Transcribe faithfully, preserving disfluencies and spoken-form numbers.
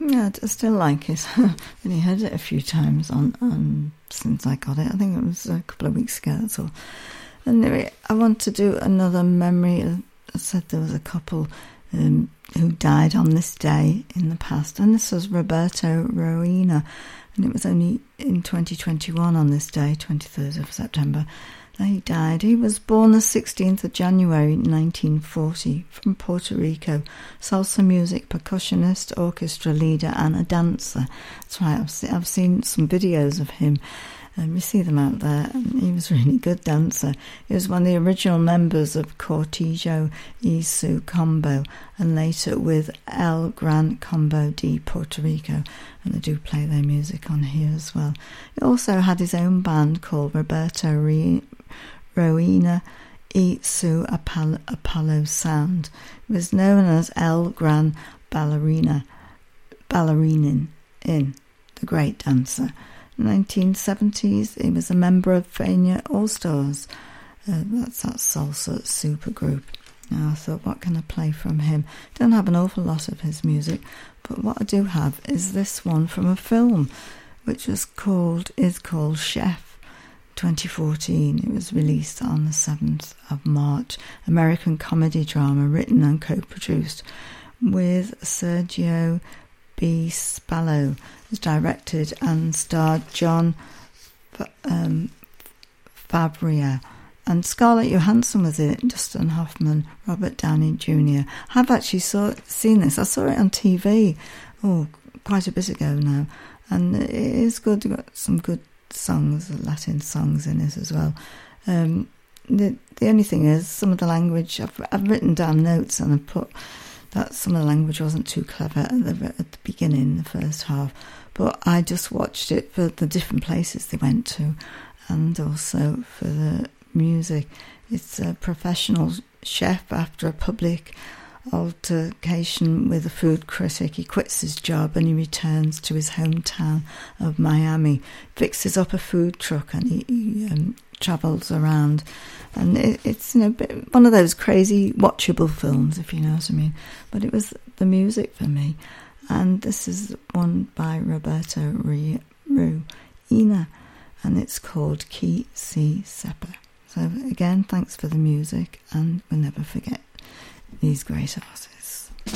Yeah, I still like it. I've only heard it a few times on, on since I got it. I think it was a couple of weeks ago, that's all. Anyway, I want to do another memory. I said there was a couple um, who died on this day in the past, and this was Roberto Roena, and it was only in twenty twenty-one on this day, twenty-third of September, that he died. He was born the sixteenth of January nineteen forty from Puerto Rico, salsa music percussionist, orchestra leader and a dancer. That's right, I've, se- I've seen some videos of him. Um, you see them out there, and he was a really good dancer. He was one of the original members of Cortijo y su Combo, and later with El Gran Combo de Puerto Rico, and they do play their music on here as well. He also had his own band called Roberto Re- Roena y su Apollo, Apollo Sound. He was known as El Gran Ballerina, Ballerinin, in the great dancer. nineteen seventies, he was a member of Fania All Stars. Uh, that's that salsa supergroup. Now I thought, what can I play from him? Don't have an awful lot of his music, but what I do have is this one from a film, which was called is called Chef. twenty fourteen. It was released on the seventh of March. American comedy drama written and co-produced with Sergio B. Spallo. It was directed and starred John um, Fabria, and Scarlett Johansson was in it, Dustin Hoffman, Robert Downey Junior I've actually saw, seen this. I saw it on T V, oh, quite a bit ago now, and it is good. You've got some good songs, Latin songs in it as well. Um, the the only thing is, some of the language, I've, I've written down notes and I've put that some of the language wasn't too clever at the, at the beginning, the first half, but I just watched it for the different places they went to, and also for the music. It's a professional chef after a public altercation with a food critic. He quits his job and he returns to his hometown of Miami, fixes up a food truck, and he, he um, travels around, and it, it's, you know, one of those crazy watchable films, if you know what I mean. But it was the music for me, and this is one by Roberto Roena, and it's called Chi Si Sepa. So again, thanks for the music, and we'll never forget these great artists.